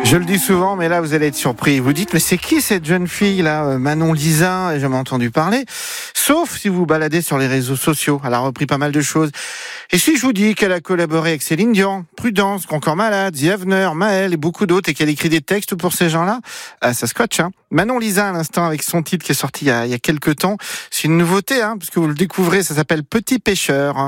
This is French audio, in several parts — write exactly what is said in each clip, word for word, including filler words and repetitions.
Je le dis souvent, mais là vous allez être surpris. Vous dites, mais c'est qui cette jeune fille là, Manon Lisin? J'ai jamais entendu parler. Sauf si vous vous baladez sur les réseaux sociaux. Elle a repris pas mal de choses. Et si je vous dis qu'elle a collaboré avec Céline Dion, Prudence, Encore Malade, The Avener, Maël et beaucoup d'autres, et qu'elle écrit des textes pour ces gens-là, ah, ça scotche, hein. Manon Lisin à l'instant avec son titre qui est sorti il y a, il y a quelques temps. C'est une nouveauté, hein, parce que vous le découvrez, ça s'appelle Petit Pêcheur.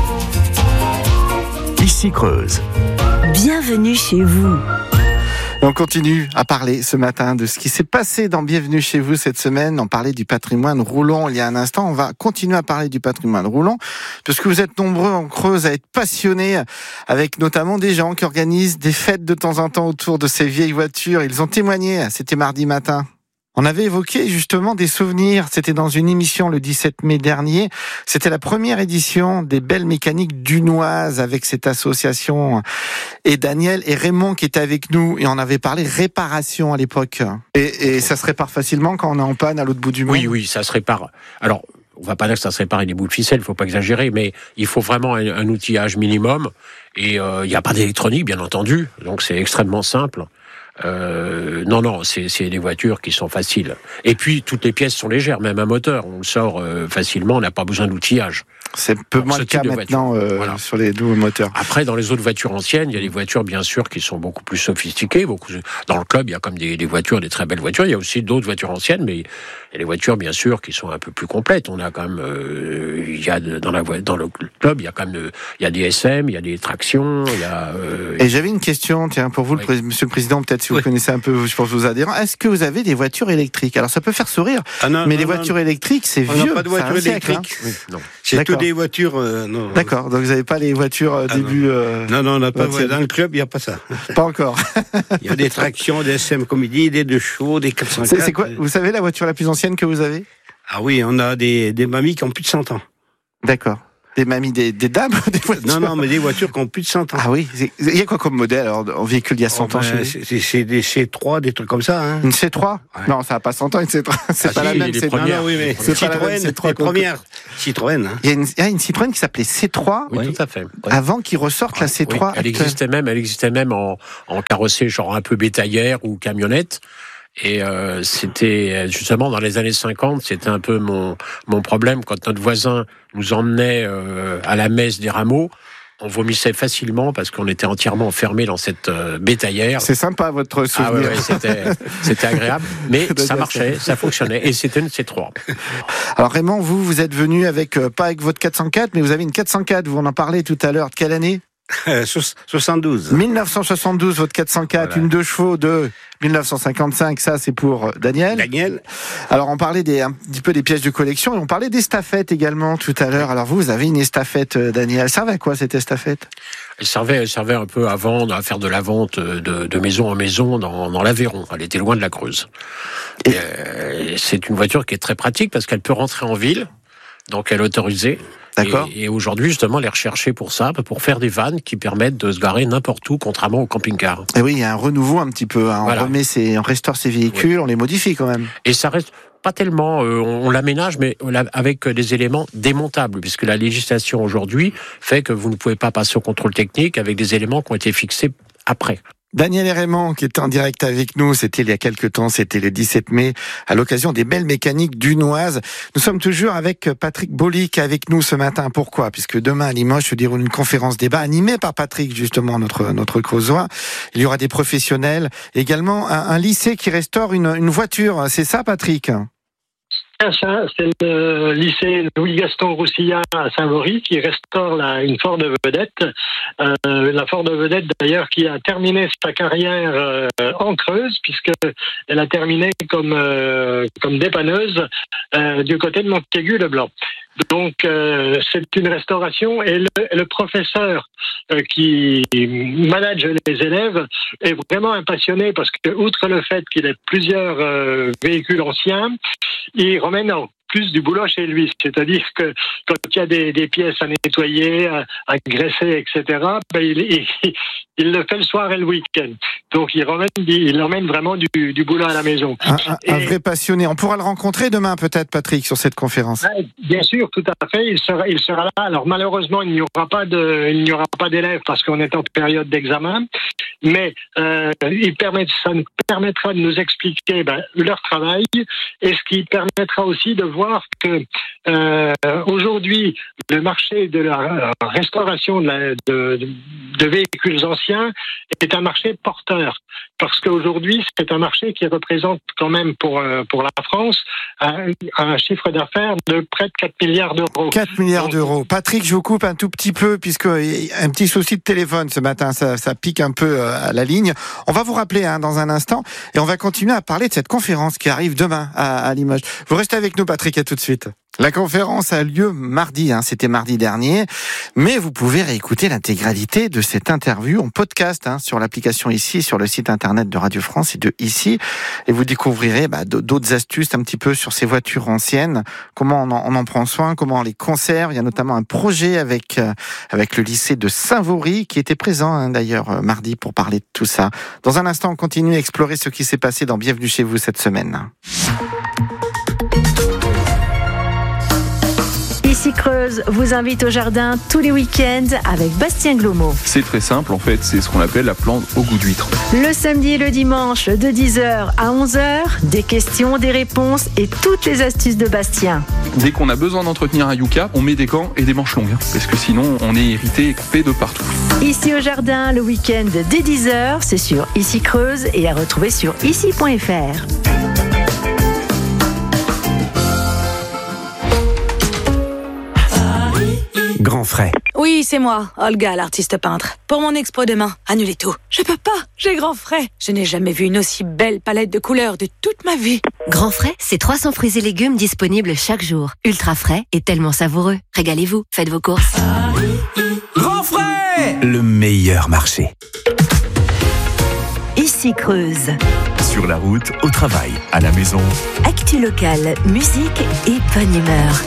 Ici Creuse. Bienvenue chez vous. On continue à parler ce matin de ce qui s'est passé dans Bienvenue chez vous cette semaine. On parlait du patrimoine roulant il y a un instant. On va continuer à parler du patrimoine roulant parce que vous êtes nombreux en Creuse à être passionnés, avec notamment des gens qui organisent des fêtes de temps en temps autour de ces vieilles voitures. Ils ont témoigné. C'était mardi matin. On avait évoqué justement des souvenirs. C'était dans une émission le dix-sept mai dernier. C'était la première édition des Belles Mécaniques dunoises avec cette association. Et Daniel et Raymond qui étaient avec nous. Et on avait parlé réparation à l'époque. Et, et ça se répare facilement quand on est en panne à l'autre bout du monde? Oui, oui, ça se répare. Alors, on va pas dire que ça se répare avec des bouts de ficelle, il faut pas exagérer, mais il faut vraiment un, un outillage minimum. Et il euh, n'y a pas d'électronique, bien entendu. Donc c'est extrêmement simple. Euh, non, non, c'est, c'est des voitures qui sont faciles. Et puis, toutes les pièces sont légères, même un moteur, on le sort euh, facilement, on n'a pas besoin d'outillage. C'est peu moins le cas maintenant euh, voilà. Sur les nouveaux moteurs. Après, dans les autres voitures anciennes, il y a des voitures, bien sûr, qui sont beaucoup plus sophistiquées. Beaucoup... Dans le club, il y a comme des, des voitures, des très belles voitures. Il y a aussi d'autres voitures anciennes, mais il y a des voitures, bien sûr, qui sont un peu plus complètes. On a quand même, euh, il y a de, dans, la, dans le club, il y a quand même, euh, il y a des S M, il y a des tractions, il y a. Euh... Et j'avais une question, tiens, pour vous, oui. le, Monsieur le Président, peut-être si vous oui. connaissez un peu, je pense, vos adhérents. Est-ce que vous avez des voitures électriques? Alors, ça peut faire sourire, ah non, mais non, les non, voitures non. électriques, c'est on vieux. On n'a pas de voitures électriques. Hein. Oui, non. C'est toutes des voitures. Euh, Non, D'accord, donc vous n'avez pas les voitures euh, ah début... Non, euh, non, non, on n'a pas, dans le club, il n'y a pas ça. Pas encore. Il y a des tractions, des S M, comme il dit, des deux chevaux, des quatre cent quatre. C'est, c'est quoi, vous savez la voiture la plus ancienne que vous avez? Ah oui, on a des, des mamies qui ont plus de cent ans. D'accord. Des mamies, des, des dames, des voitures. Non, non, mais des voitures qui ont plus de cent ans. Ah oui, il y a quoi comme modèle alors en véhicule il y a cent oh, ans ben, chez vous? c'est, c'est des C trois, des trucs comme ça. Hein. Une C trois ouais. Non, ça n'a pas cent ans une C trois. C'est ah, pas si, la même. C'est pas non, oui, mais c'est Citroën, c'est la première. Citroën. Hein. Il y a une, il y a une Citroën qui s'appelait C trois. Oui, oui. Tout à fait. Ouais. Avant qu'il ressorte ah, la C trois. Oui. Elle existait même, elle existait même en, en carrossée genre un peu bétaillère ou camionnette. Et euh, c'était justement dans les années cinquante, c'était un peu mon mon problème quand notre voisin nous emmenait euh, à la messe des rameaux. On vomissait facilement parce qu'on était entièrement enfermé dans cette euh, bétaillère. C'est sympa votre souvenir. Ah ouais, ouais c'était c'était agréable, mais ça marchait, ça fonctionnait et c'était une C trois. Alors Raymond, vous vous êtes venu avec euh, pas avec votre quatre cent quatre, mais vous avez une quatre cent quatre. Vous en en parlez tout à l'heure. De quelle année? soixante-douze. dix-neuf cent soixante-douze, votre quatre cent quatre, voilà. Une deux chevaux de dix-neuf cent cinquante-cinq, ça c'est pour Daniel. Daniel. Alors on parlait des, un petit peu des pièces de collection et on parlait d'estafettes également tout à l'heure. Alors vous, vous avez une estafette, Daniel. Elle servait à quoi cette estafette? Elle servait, elle servait un peu à vendre, à faire de la vente de, de maison en maison dans, dans l'Aveyron. Elle était loin de la Creuse. Et euh, c'est une voiture qui est très pratique parce qu'elle peut rentrer en ville, donc elle est autorisée. D'accord. Et, et aujourd'hui, justement, elle est recherchée pour ça, pour faire des vannes qui permettent de se garer n'importe où, contrairement au camping-car. Et oui, il y a un renouveau un petit peu. Hein. On voilà. remet ses, on restaure ses véhicules, oui. On les modifie quand même. Et ça reste pas tellement, euh, on, on l'aménage, mais avec des éléments démontables, puisque la législation aujourd'hui fait que vous ne pouvez pas passer au contrôle technique avec des éléments qui ont été fixés après. Daniel et Raymond, qui était en direct avec nous, c'était il y a quelques temps, c'était le dix-sept mai, à l'occasion des Belles Mécaniques dunoises. Nous sommes toujours avec Patrick Boly, qui est avec nous ce matin. Pourquoi? Puisque demain à Limoges se déroule une conférence débat animée par Patrick, justement, notre, notre Creusois. Il y aura des professionnels, également un, un lycée qui restaure une, une voiture. C'est ça, Patrick? Ça, c'est le lycée Louis-Gaston Roussillard à Saint-Vaury qui restaure la, une Ford Vedette. Euh, la Ford Vedette, d'ailleurs, qui a terminé sa carrière euh, en Creuse, puisqu'elle a terminé comme, euh, comme dépanneuse euh, du côté de Montaigu-le-Blanc. Donc, euh, c'est une restauration et le, le professeur euh, qui manage les élèves est vraiment un passionné parce que, outre le fait qu'il ait plusieurs euh, véhicules anciens, il ramène en plus du boulot chez lui. C'est-à-dire que quand il y a des, des pièces à nettoyer, à, à graisser, et cetera, ben il, il, il le fait le soir et le week-end. Donc il ramène, il emmène vraiment du, du boulot à la maison. Un, un, et, un vrai passionné. On pourra le rencontrer demain peut-être, Patrick, sur cette conférence. Bien sûr, tout à fait. Il sera, il sera là. Alors malheureusement, il n'y aura pas de, il n'y aura pas d'élèves parce qu'on est en période d'examen. mais euh, il permet, ça nous permettra de nous expliquer ben, leur travail, et ce qui permettra aussi de voir que euh, aujourd'hui, le marché de la restauration de, la, de, de véhicules anciens est un marché porteur, parce qu'aujourd'hui, c'est un marché qui représente quand même pour, pour la France un, un chiffre d'affaires de près de quatre milliards d'euros. quatre milliards d'euros. Patrick, je vous coupe un tout petit peu, puisque un petit souci de téléphone ce matin, ça, ça pique un peu à la ligne. On va vous rappeler hein, dans un instant, et on va continuer à parler de cette conférence qui arrive demain à, à Limoges. Vous restez avec nous, Patrick, à tout de suite. La conférence a lieu mardi, hein, c'était mardi dernier, mais vous pouvez réécouter l'intégralité de cette interview en podcast hein, sur l'application Ici, sur le site internet de Radio France et de Ici, et vous découvrirez bah, d'autres astuces un petit peu sur ces voitures anciennes, comment on en, on en prend soin, comment on les conserve. Il y a notamment un projet avec euh, avec le lycée de Saint-Vaury qui était présent hein, d'ailleurs euh, mardi pour parler de tout ça. Dans un instant, on continue à explorer ce qui s'est passé dans Bienvenue chez vous cette semaine. Ici Creuse vous invite au jardin tous les week-ends avec Bastien Glomo. C'est très simple en fait, c'est ce qu'on appelle la plante au goût d'huître. Le samedi et le dimanche de dix heures à onze heures, des questions, des réponses et toutes les astuces de Bastien. Dès qu'on a besoin d'entretenir un yucca, on met des gants et des manches longues, hein, parce que sinon on est irrité et coupé de partout. Ici au jardin, le week-end dès dix heures, c'est sur Ici Creuse et à retrouver sur ici point f r. Grand frais. Oui, c'est moi, Olga, l'artiste peintre. Pour mon expo demain, annulez tout. Je peux pas, j'ai grand frais. Je n'ai jamais vu une aussi belle palette de couleurs de toute ma vie. Grand frais, c'est trois cents fruits et légumes disponibles chaque jour. Ultra frais et tellement savoureux. Régalez-vous, faites vos courses. Grand frais, le meilleur marché. Ici Creuse. Sur la route, au travail, à la maison. Actu locale, musique et bonne humeur.